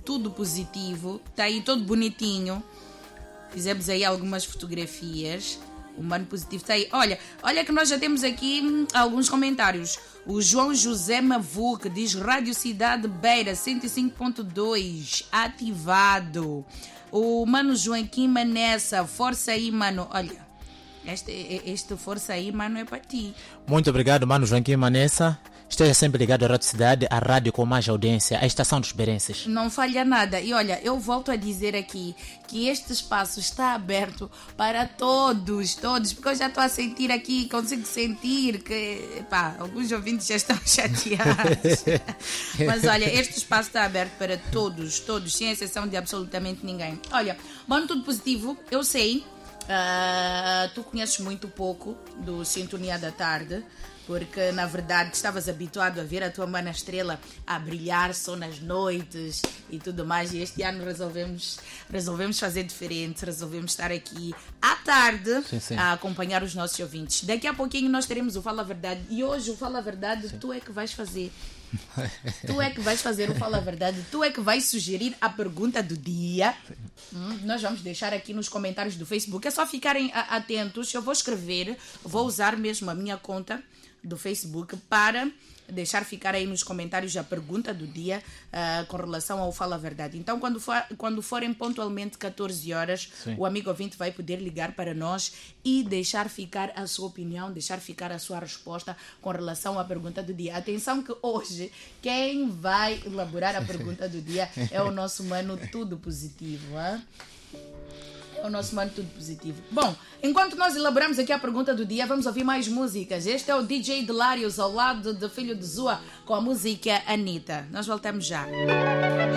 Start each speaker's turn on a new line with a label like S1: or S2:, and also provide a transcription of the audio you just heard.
S1: tudo positivo. Está aí todo bonitinho. Fizemos aí algumas fotografias. O Mano Positivo está aí. Olha que nós já temos aqui alguns comentários. O João José Mavuc diz Rádio Cidade Beira 105.2 ativado. O Mano Joaquim Manessa, força aí, mano. Olha, este força aí, mano, é para ti.
S2: Muito obrigado, Mano Joaquim Manessa. Esteja sempre ligado à Rádio Cidade, a rádio com mais audiência, a estação dos Berenses.
S1: Não falha nada. E olha, eu volto a dizer aqui que este espaço está aberto para todos, porque eu já estou a sentir aqui, consigo sentir que, alguns ouvintes já estão chateados. Mas olha, este espaço está aberto para todos, sem exceção de absolutamente ninguém. Olha, Mano Tudo Positivo, eu sei, tu conheces muito pouco do Sintonia da Tarde, porque na verdade estavas habituado a ver a tua mana estrela a brilhar só nas noites e tudo mais, e este ano resolvemos fazer diferente, resolvemos estar aqui à tarde a acompanhar os nossos ouvintes. Daqui a pouquinho nós teremos o Fala a Verdade, e hoje o Fala a Verdade tu é que vais fazer. Tu é que vais fazer o Fala a Verdade, tu é que vais sugerir a pergunta do dia. Nós vamos deixar aqui nos comentários do Facebook, é só ficarem atentos. Eu vou escrever, vou usar mesmo a minha conta do Facebook para deixar ficar aí nos comentários a pergunta do dia com relação ao Fala a Verdade. Então, quando forem pontualmente 14 horas, o amigo ouvinte vai poder ligar para nós e deixar ficar a sua opinião, deixar ficar a sua resposta com relação à pergunta do dia. Atenção que hoje quem vai elaborar a pergunta do dia é o nosso Mano Tudo Positivo, hein? É o nosso Mano Tudo Positivo. Bom, enquanto nós elaboramos aqui a pergunta do dia, vamos ouvir mais músicas. Este é o DJ Delarius ao lado do Filho de Zua com a música Anitta. Nós voltamos já.